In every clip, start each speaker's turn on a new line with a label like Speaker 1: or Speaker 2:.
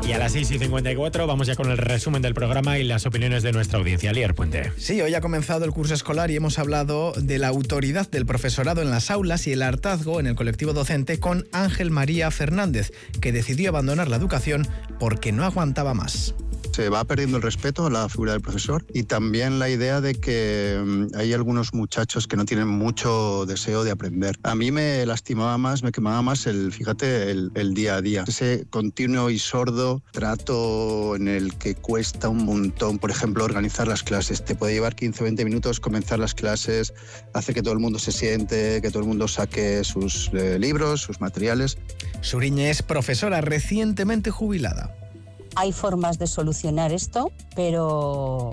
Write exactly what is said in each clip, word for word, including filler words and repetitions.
Speaker 1: Y a las seis y cincuenta y cuatro vamos ya con el resumen del programa y las opiniones de nuestra audiencia. Lier Puente.
Speaker 2: Sí, hoy ha comenzado el curso escolar y hemos hablado de la autoridad del profesorado en las aulas y el hartazgo en el colectivo docente con Ángel María Fernández, que decidió abandonar la educación porque no aguantaba más.
Speaker 3: Se va perdiendo el respeto a la figura del profesor y también la idea de que hay algunos muchachos que no tienen mucho deseo de aprender. A mí me lastimaba más, me quemaba más el, fíjate, el, el día a día. Ese continuo y sordo trato en el que cuesta un montón, por ejemplo, organizar las clases. Te puede llevar quince o veinte minutos comenzar las clases, hace que todo el mundo se siente, que todo el mundo saque sus eh, libros, sus materiales.
Speaker 2: Suriñe es profesora recientemente jubilada.
Speaker 4: Hay formas de solucionar esto, pero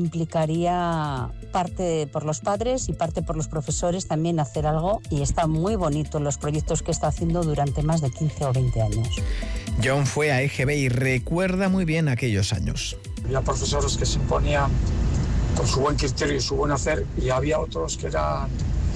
Speaker 4: implicaría parte por los padres y parte por los profesores también hacer algo, y está muy bonito los proyectos que está haciendo durante más de quince o veinte años.
Speaker 2: John fue a E G B y recuerda muy bien aquellos años.
Speaker 5: Había profesores que se imponían con su buen criterio y su buen hacer, y había otros que eran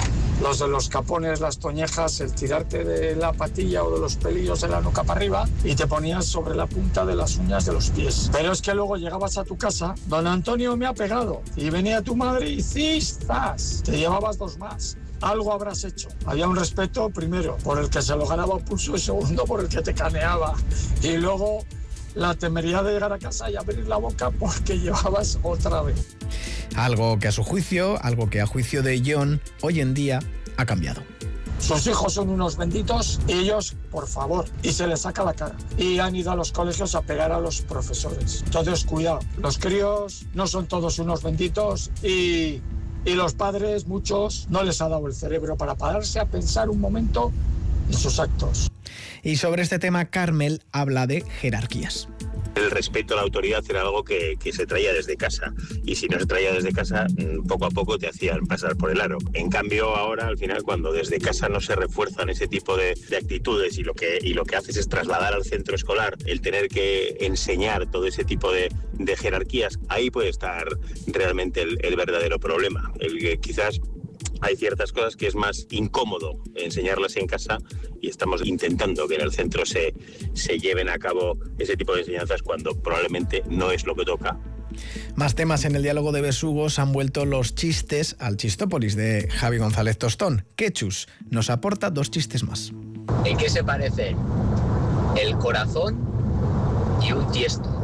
Speaker 5: los de los capones, las toñejas, el tirarte de la patilla o de los pelillos de la nuca para arriba y te ponías sobre la punta de las uñas de los pies. Pero es que luego llegabas a tu casa, don Antonio me ha pegado, y venía tu madre y cistas, te llevabas dos más. Algo habrás hecho. Había un respeto, primero, por el que se lo ganaba a pulso, y segundo, por el que te caneaba. Y luego la temeridad de llegar a casa y abrir la boca porque llevabas otra vez.
Speaker 2: Algo que a su juicio, algo que a juicio de John, hoy en día ha cambiado.
Speaker 5: Sus hijos son unos benditos y ellos, por favor, y se les saca la cara. Y han ido a los colegios a pegar a los profesores. Entonces, cuidado, los críos no son todos unos benditos y, y los padres, muchos, no les ha dado el cerebro para pararse a pensar un momento en sus actos.
Speaker 2: Y sobre este tema, Carmel habla de jerarquías.
Speaker 6: El respeto a la autoridad era algo que, que se traía desde casa, y si no se traía desde casa, poco a poco te hacían pasar por el aro. En cambio, ahora, al final, cuando desde casa no se refuerzan ese tipo de, de actitudes y lo, que, y lo que haces es trasladar al centro escolar el tener que enseñar todo ese tipo de, de jerarquías, ahí puede estar realmente el, el verdadero problema. El que quizás hay ciertas cosas que es más incómodo enseñarlas en casa, y estamos intentando que en el centro se, se lleven a cabo ese tipo de enseñanzas cuando probablemente no es lo que toca.
Speaker 2: Más temas en el diálogo de besugos han vuelto los chistes al Chistópolis de Javi González Tostón. Quechus nos aporta dos chistes más.
Speaker 7: ¿En qué se parecen el corazón y un tiesto?